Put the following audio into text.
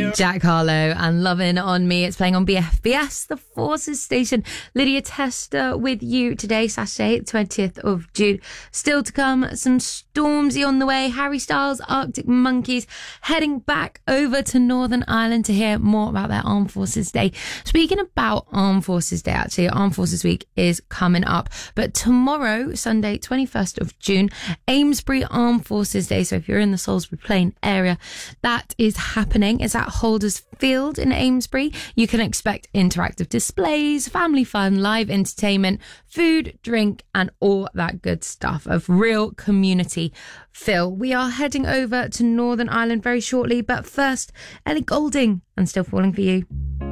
Jack Harlow and Lovin' On Me. It's playing on BFBS, the Forces station. Lydia Tester with you today, Saturday, 20th of June. Still to come, some Stormzy on the way. Harry Styles, Arctic Monkeys, heading back over to Northern Ireland to hear more about their Armed Forces Day. Speaking about Armed Forces Day, actually, Armed Forces Week is coming up. But tomorrow, Sunday, 21st of June, Amesbury Armed Forces Day. So if you're in the Salisbury Plain area, that is happening. It's at Holders Field in Amesbury. You can expect interactive displays, family fun, live entertainment, food, drink, and all that good stuff of real community feel. We are heading over to Northern Ireland very shortly, but first, Ellie Goulding and Still Falling For You.